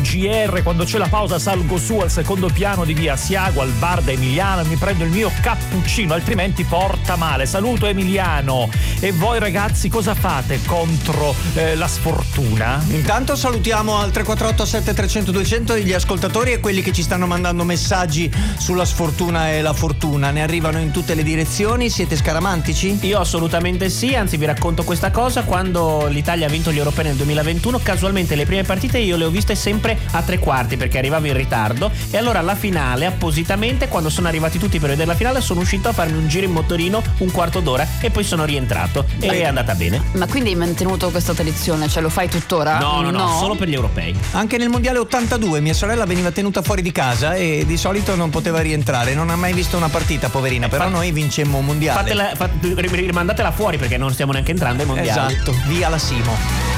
il GR, quando c'è la pausa salgo su al secondo piano di via Asiago al bar da Emiliano e mi prendo il mio cappuccino, altrimenti porta male. Saluto Emiliano. E voi ragazzi cosa fate contro la sfortuna? Intanto salutiamo al 348 7300 200 gli ascoltatori e quelli che ci stanno mandando messaggi sulla sfortuna e la fortuna. Ne arrivano in tutte le direzioni. Siete scaramantici? Io assolutamente sì, anzi vi racconto questa cosa. Quando l'Italia ha vinto gli europei nel 2021, casualmente le prime partite io le ho viste sempre a tre quarti perché arrivavo in ritardo, e allora alla finale appositamente, quando sono arrivati tutti per vedere la finale, sono uscito a farmi un giro in motorino un quarto d'ora e poi sono rientrato e è andata bene. Ma quindi hai mantenuto questa tradizione? Cioè lo fai tuttora? No, solo per gli europei. Anche nel mondiale 82 mia sorella veniva tenuta fuori di casa e di solito non poteva rientrare, non ha mai visto una partita, poverina, però noi vincemmo un mondiale. Rimandatela fuori perché non stiamo neanche entrando ai mondiali. Esatto, via la Simo.